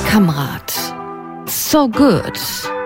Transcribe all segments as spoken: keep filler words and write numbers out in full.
Kamerad. So good.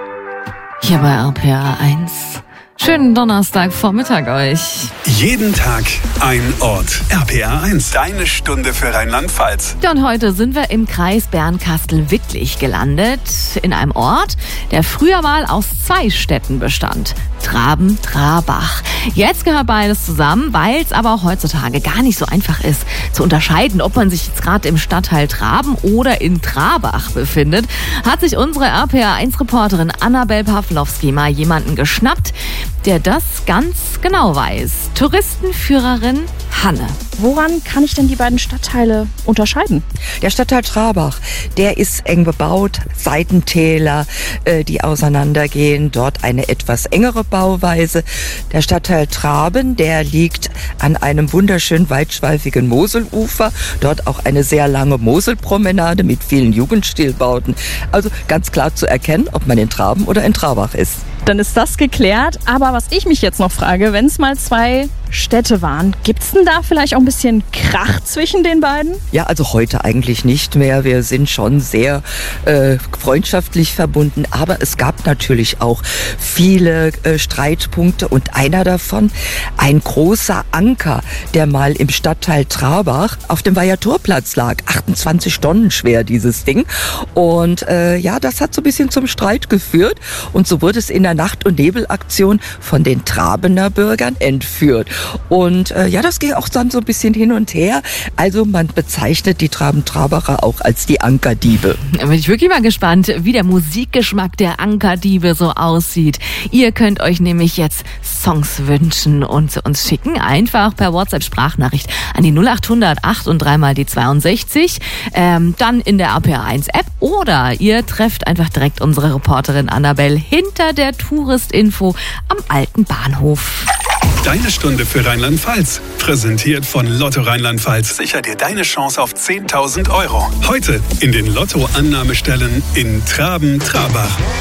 Hier bei R P R eins. Schönen Donnerstagvormittag euch. Jeden Tag ein Ort. R P R eins, deine Stunde für Rheinland-Pfalz. Ja, und heute sind wir im Kreis Bernkastel-Wittlich gelandet. In einem Ort, der früher mal aus zwei Städten bestand. Traben-Trarbach. Jetzt gehört beides zusammen, weil es aber auch heutzutage gar nicht so einfach ist zu unterscheiden, ob man sich jetzt gerade im Stadtteil Traben oder in Trarbach befindet, hat sich unsere R P R eins Reporterin Annabel Pawlowski mal jemanden geschnappt, der das ganz genau weiß. Touristenführerin Hanne. Woran kann ich denn die beiden Stadtteile unterscheiden? Der Stadtteil Trarbach, der ist eng bebaut, Seitentäler, äh, die auseinandergehen, dort eine etwas engere Bauweise. Der Stadtteil Traben, der liegt an einem wunderschön weitschweifigen Moselufer, dort auch eine sehr lange Moselpromenade mit vielen Jugendstilbauten. Also ganz klar zu erkennen, ob man in Traben oder in Trarbach ist. Dann ist das geklärt. Aber was ich mich jetzt noch frage, wenn es mal zwei Städte waren, gibt es denn da vielleicht auch ein bisschen Krach zwischen den beiden? Ja, also heute eigentlich nicht mehr. Wir sind schon sehr äh, freundschaftlich verbunden. Aber es gab natürlich auch viele äh, Streitpunkte. Und einer davon, ein großer Anker, der mal im Stadtteil Trarbach auf dem Weihertorplatz lag. achtundzwanzig Tonnen schwer, dieses Ding. Und äh, ja, das hat so ein bisschen zum Streit geführt. Und so wurde es in der Nacht- und Nebelaktion von den Trabener Bürgern entführt. Und äh, ja, das ging auch dann so ein bisschen hin und her. Also man bezeichnet die Traben-Trabacher auch als die Ankerdiebe. Da bin ich wirklich mal gespannt, wie der Musikgeschmack der Ankerdiebe so aussieht. Ihr könnt euch nämlich jetzt Songs wünschen und zu uns schicken. Einfach per WhatsApp-Sprachnachricht an die null acht hundert acht und dreimal die zweiundsechzig. Ähm, dann in der R P R eins App. Oder ihr trefft einfach direkt unsere Reporterin Annabel hinter der Tourist-Info am alten Bahnhof. Deine Stunde für Rheinland-Pfalz. Präsentiert von Lotto Rheinland-Pfalz. Sicher dir deine Chance auf zehntausend Euro. Heute in den Lotto-Annahmestellen in Traben-Trarbach.